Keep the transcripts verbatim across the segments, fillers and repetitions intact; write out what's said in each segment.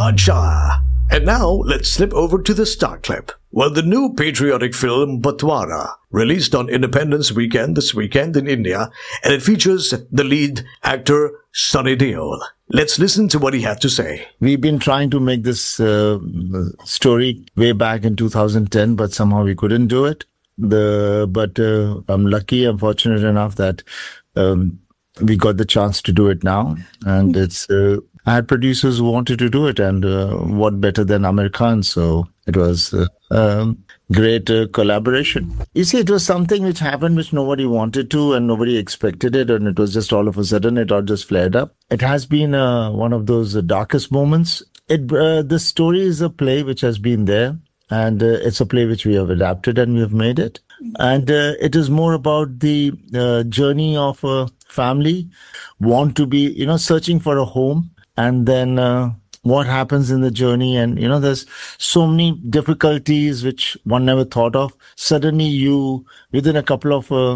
Badshah. And now, let's slip over to the star clip. Well, the new patriotic film Batwara released on Independence Weekend this weekend in India, and it features the lead actor Sunny Deol. Let's listen to what he had to say. We've been trying to make this uh, story way back in two thousand ten, but somehow we couldn't do it. The But uh, I'm lucky, I'm fortunate enough that um, we got the chance to do it now. And it's uh, I had producers who wanted to do it, and uh, what better than Amir Khan? So it was a uh, um, great uh, collaboration. You see, it was something which happened which nobody wanted to and nobody expected it, and it was just all of a sudden it all just flared up. It has been uh, one of those uh, darkest moments. It uh, the story is a play which has been there, and uh, it's a play which we have adapted and we have made it. And uh, it is more about the uh, journey of a family, want to be, you know, searching for a home, and then uh, what happens in the journey. And, you know, there's so many difficulties which one never thought of. Suddenly you, within a couple of uh,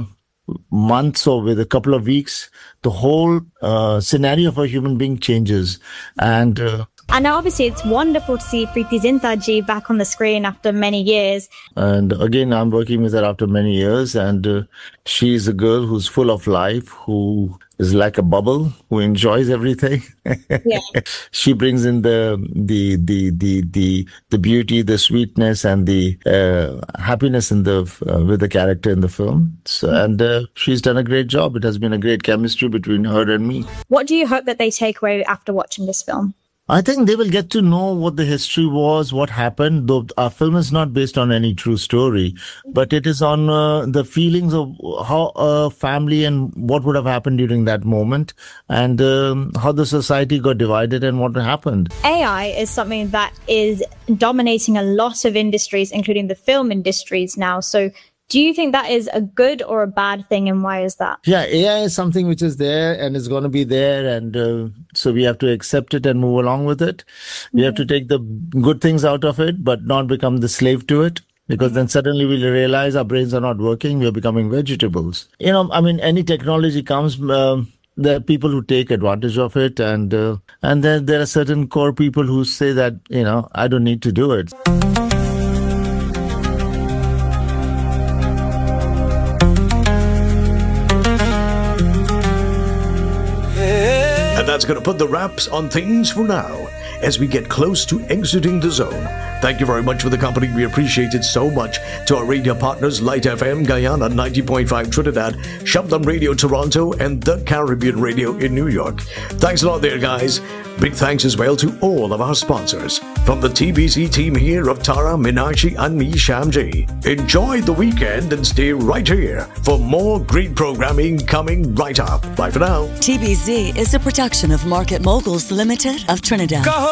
months or with a couple of weeks, the whole uh, scenario of a human being changes. And uh, And obviously, it's wonderful to see Preeti Zinta ji back on the screen after many years. And again, I'm working with her after many years, and uh, she's a girl who's full of life, who is like a bubble, who enjoys everything. Yeah. She brings in the the the the the the beauty, the sweetness, and the uh, happiness in the uh, with the character in the film. So, and uh, she's done a great job. It has been a great chemistry between her and me. What do you hope that they take away after watching this film? I think they will get to know what the history was, what happened. Though our film is not based on any true story, but it is on uh, the feelings of how a family and what would have happened during that moment, and um, how the society got divided and what happened. A I is something that is dominating a lot of industries, including the film industries now. So do you think that is a good or a bad thing, and why is that? Yeah, A I is something which is there and is going to be there, and uh, so we have to accept it and move along with it. We mm-hmm. have to take the good things out of it, but not become the slave to it, because mm-hmm. then suddenly we'll realize our brains are not working. We're becoming vegetables. You know, I mean, any technology comes, um, there are people who take advantage of it, and uh, and then there are certain core people who say that, you know, I don't need to do it. And that's going to put the wraps on things for now as we get close to exiting the zone. Thank you very much for the company. We appreciate it so much. To our radio partners, Light F M Guyana, ninety point five Trinidad, Shabdam Radio Toronto, and The Caribbean Radio in New York. Thanks a lot there, guys. Big thanks as well to all of our sponsors. From the T B C team here of Tara, Minashi, and me, Shamji. Enjoy the weekend and stay right here for more great programming coming right up. Bye for now. T B C is a production of Market Moguls Limited of Trinidad. Go!